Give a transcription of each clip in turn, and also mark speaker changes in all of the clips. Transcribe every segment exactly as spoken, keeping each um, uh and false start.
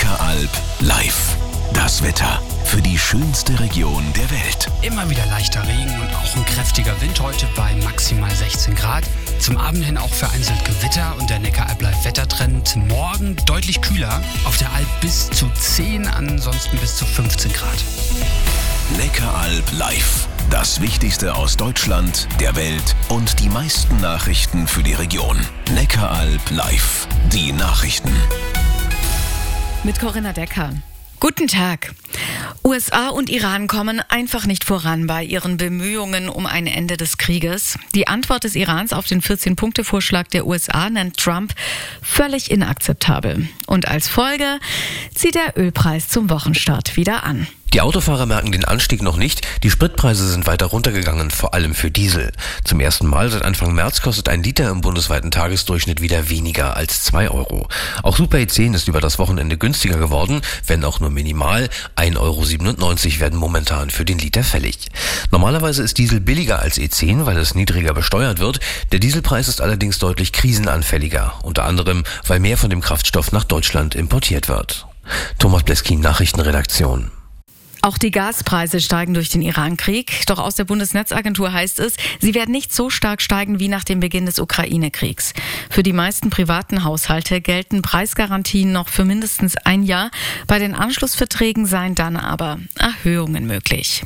Speaker 1: Neckaralb live. Das Wetter für die schönste Region der Welt.
Speaker 2: Immer wieder leichter Regen und auch ein kräftiger Wind heute bei maximal sechzehn Grad. Zum Abend hin auch vereinzelt Gewitter und der Neckaralb live Wettertrend. Morgen deutlich kühler, auf der Alb bis zu zehn, ansonsten bis zu fünfzehn Grad.
Speaker 1: Neckaralb live. Das Wichtigste aus Deutschland, der Welt und die meisten Nachrichten für die Region. Neckaralb live. Die Nachrichten.
Speaker 3: Mit Corinna Decker. Guten Tag. U S A und Iran kommen einfach nicht voran bei ihren Bemühungen um ein Ende des Krieges. Die Antwort des Irans auf den vierzehn-Punkte-Vorschlag der U S A nennt Trump völlig inakzeptabel. Und als Folge zieht der Ölpreis zum Wochenstart wieder an.
Speaker 4: Die Autofahrer merken den Anstieg noch nicht. Die Spritpreise sind weiter runtergegangen, vor allem für Diesel. Zum ersten Mal seit Anfang März kostet ein Liter im bundesweiten Tagesdurchschnitt wieder weniger als zwei Euro. Auch Super E zehn ist über das Wochenende günstiger geworden, wenn auch nur minimal. ein Euro siebenundneunzig werden momentan für den Liter fällig. Normalerweise ist Diesel billiger als E zehn, weil es niedriger besteuert wird. Der Dieselpreis ist allerdings deutlich krisenanfälliger, unter anderem, weil mehr von dem Kraftstoff nach Deutschland importiert wird. Thomas Bleskin, Nachrichtenredaktion.
Speaker 3: Auch die Gaspreise steigen durch den Iran-Krieg. Doch aus der Bundesnetzagentur heißt es, sie werden nicht so stark steigen wie nach dem Beginn des Ukraine-Kriegs. Für die meisten privaten Haushalte gelten Preisgarantien noch für mindestens ein Jahr. Bei den Anschlussverträgen seien dann aber Erhöhungen möglich.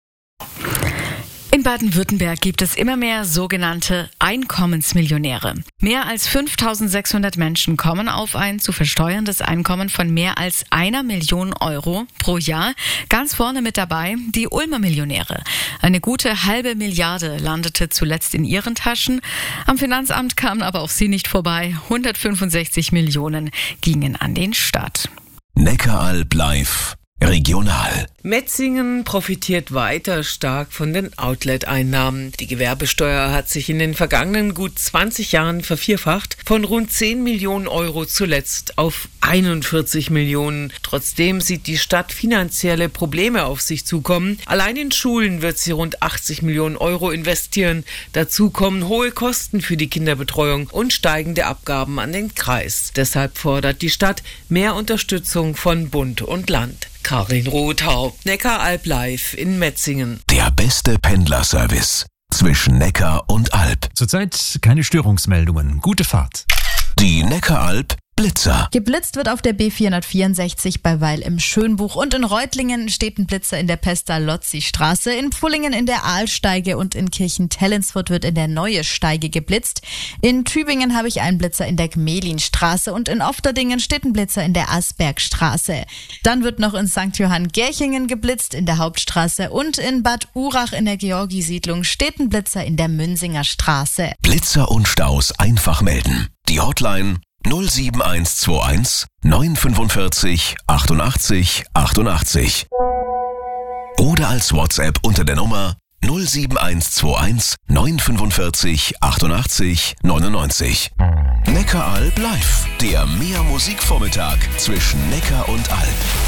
Speaker 3: In Baden-Württemberg gibt es immer mehr sogenannte Einkommensmillionäre. Mehr als fünftausendsechshundert Menschen kommen auf ein zu versteuerndes Einkommen von mehr als einer Million Euro pro Jahr. Ganz vorne mit dabei die Ulmer Millionäre. Eine gute halbe Milliarde landete zuletzt in ihren Taschen. Am Finanzamt kamen aber auch sie nicht vorbei. hundertfünfundsechzig Millionen gingen an den Staat.
Speaker 1: Neckaralb live. Regional.
Speaker 5: Metzingen profitiert weiter stark von den Outlet-Einnahmen. Die Gewerbesteuer hat sich in den vergangenen gut zwanzig Jahren vervierfacht, von rund zehn Millionen Euro zuletzt auf einundvierzig Millionen. Trotzdem sieht die Stadt finanzielle Probleme auf sich zukommen. Allein in Schulen wird sie rund achtzig Millionen Euro investieren. Dazu kommen hohe Kosten für die Kinderbetreuung und steigende Abgaben an den Kreis. Deshalb fordert die Stadt mehr Unterstützung von Bund und Land. Karin Rothaupt, Neckaralb live in Metzingen.
Speaker 1: Der beste Pendlerservice zwischen Neckar und Alb.
Speaker 6: Zurzeit keine Störungsmeldungen. Gute Fahrt.
Speaker 1: Die Neckaralb Blitzer.
Speaker 7: Geblitzt wird auf der B vierhundertvierundsechzig bei Weil im Schönbuch und in Reutlingen steht ein Blitzer in der Pestalozzi-Straße, in Pfullingen in der Aalsteige und in Kirchentellensfurt wird in der Neue Steige geblitzt. In Tübingen habe ich einen Blitzer in der Gmelinstraße und in Ofterdingen steht ein Blitzer in der Asbergstraße. Dann wird noch in Sankt Johann Gerchingen geblitzt in der Hauptstraße und in Bad Urach in der Georgi-Siedlung steht ein Blitzer in der Münsinger Straße.
Speaker 1: Blitzer und Staus einfach melden. Die Hotline null sieben eins zwei eins neun fünfundvierzig achtundachtzig achtundachtzig oder als WhatsApp unter der Nummer null sieben eins zwei eins neun fünfundvierzig achtundachtzig neunundneunzig. Neckaralb live, der Mehr-Musik-Vormittag zwischen Neckar und Alb.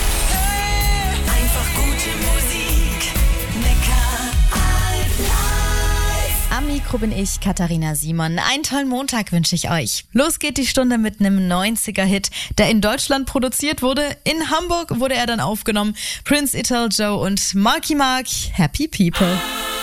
Speaker 8: Einfach gute Musik. Neckaralb live.
Speaker 7: Am Mikro bin ich, Katharina Simon. Einen tollen Montag wünsche ich euch. Los geht die Stunde mit einem neunziger-Hit, der in Deutschland produziert wurde. In Hamburg wurde er dann aufgenommen. Prince, Ital Joe und Marky Mark, Happy People.